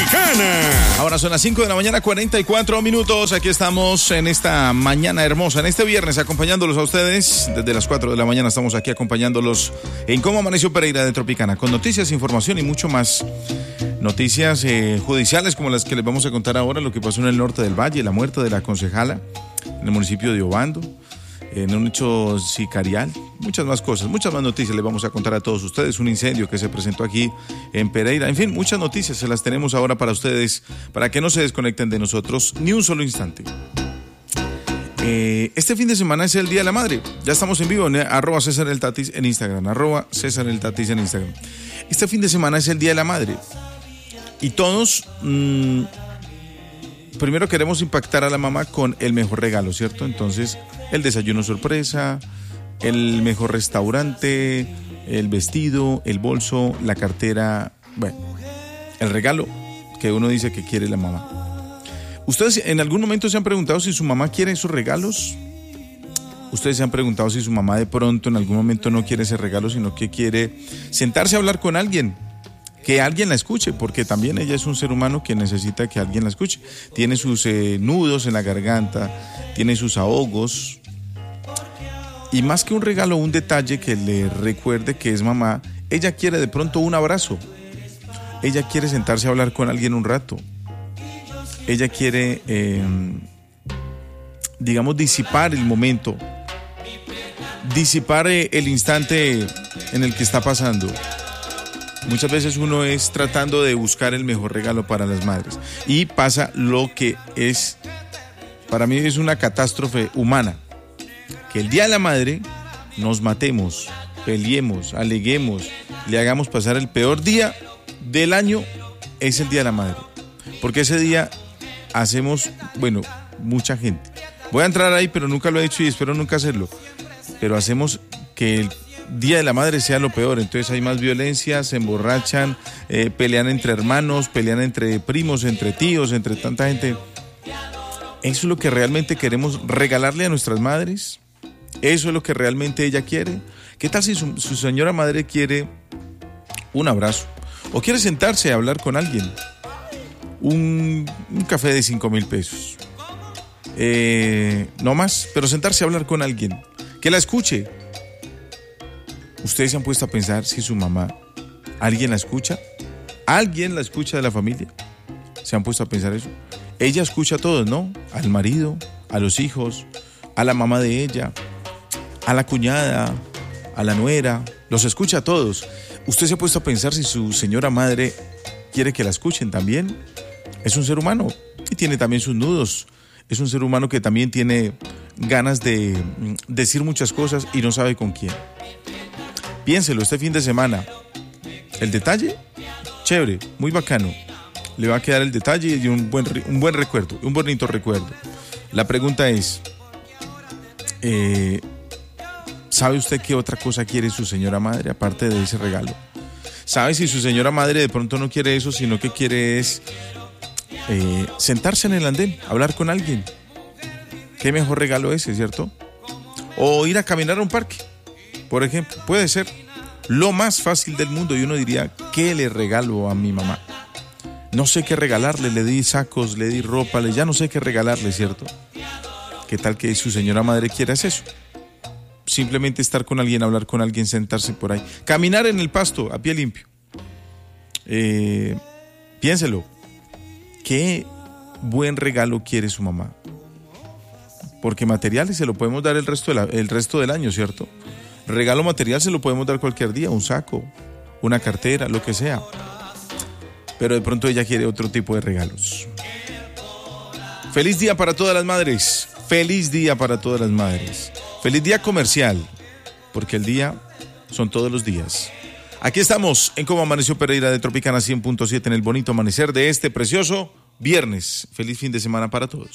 Tropicana. Ahora son las 5 de la mañana, 44 minutos. Aquí estamos en esta mañana hermosa, en este viernes, acompañándolos a ustedes. Desde las 4 de la mañana estamos aquí acompañándolos en Cómo Amaneció Pereira de Tropicana, con noticias, información y mucho más. Noticias judiciales como las que les vamos a contar ahora, lo que pasó en el norte del Valle, la muerte de la concejala en el municipio de Obando, en un hecho sicarial, muchas más cosas, muchas más noticias les vamos a contar a todos ustedes, un incendio que se presentó aquí en Pereira, en fin, muchas noticias se las tenemos ahora para ustedes, para que no se desconecten de nosotros ni un solo instante. Este fin de semana es el Día de la Madre, ya estamos en vivo en @César el Tatis en Instagram, @César el Tatis en Instagram. Este fin de semana es el Día de la Madre y todos... primero queremos impactar a la mamá con el mejor regalo, ¿cierto? Entonces, el desayuno sorpresa, el mejor restaurante, el vestido, el bolso, la cartera, bueno, el regalo que uno dice que quiere la mamá. ¿Ustedes en algún momento se han preguntado si su mamá quiere esos regalos? ¿Ustedes se han preguntado si su mamá de pronto en algún momento no quiere ese regalo, sino que quiere sentarse a hablar con alguien? Que alguien la escuche, porque también ella es un ser humano que necesita que alguien la escuche. Tiene sus nudos en la garganta, tiene sus ahogos. Y más que un regalo, un detalle que le recuerde que es mamá, ella quiere de pronto un abrazo. Ella quiere sentarse a hablar con alguien un rato. Ella quiere, digamos, disipar el momento. Disipar el instante en el que está pasando. Muchas veces uno es tratando de buscar el mejor regalo para las madres y pasa lo que es, para mí es una catástrofe humana, que el Día de la Madre nos matemos, peleemos, aleguemos, le hagamos pasar el peor día del año, es el Día de la Madre, porque ese día hacemos, bueno, mucha gente, voy a entrar ahí pero nunca lo he hecho y espero nunca hacerlo, pero hacemos que el Día de la Madre sea lo peor, entonces hay más violencia, se emborrachan, pelean entre hermanos, pelean entre primos, entre tíos, entre tanta gente. ¿Eso es lo que realmente queremos regalarle a nuestras madres? ¿Eso es lo que realmente ella quiere? ¿Qué tal si su señora madre quiere un abrazo? ¿O quiere sentarse a hablar con alguien? Un café de 5,000 pesos. No más, pero sentarse a hablar con alguien. Que la escuche. ¿Ustedes se han puesto a pensar si su mamá, alguien la escucha? ¿Alguien la escucha de la familia? ¿Se han puesto a pensar eso? Ella escucha a todos, ¿no? Al marido, a los hijos, a la mamá de ella, a la cuñada, a la nuera, los escucha a todos. ¿Usted se ha puesto a pensar si su señora madre quiere que la escuchen también? Es un ser humano y tiene también sus nudos. Es un ser humano que también tiene ganas de decir muchas cosas y no sabe con quién. Piénselo este fin de semana. El detalle, chévere, muy bacano. Le va a quedar el detalle y un buen recuerdo, un bonito recuerdo. La pregunta es, ¿sabe usted qué otra cosa quiere su señora madre aparte de ese regalo? ¿Sabe si su señora madre de pronto no quiere eso, sino que quiere es sentarse en el andén, hablar con alguien? ¿Qué mejor regalo ese, cierto? O ir a caminar a un parque. Por ejemplo, puede ser lo más fácil del mundo y uno diría, ¿qué le regalo a mi mamá? No sé qué regalarle, le di sacos, le di ropa, ya no sé qué regalarle, ¿cierto? ¿Qué tal que su señora madre quiera hacer eso? Simplemente estar con alguien, hablar con alguien, sentarse por ahí. Caminar en el pasto a pie limpio. Piénselo. ¿Qué buen regalo quiere su mamá? Porque materiales se lo podemos dar el resto del año, ¿cierto? Regalo material se lo podemos dar cualquier día, un saco, una cartera, lo que sea. Pero de pronto ella quiere otro tipo de regalos. Feliz día para todas las madres. Feliz día para todas las madres. Feliz día comercial, porque el día son todos los días. Aquí estamos en Cómo Amaneció Pereira de Tropicana 100.7 en el bonito amanecer de este precioso viernes. Feliz fin de semana para todos.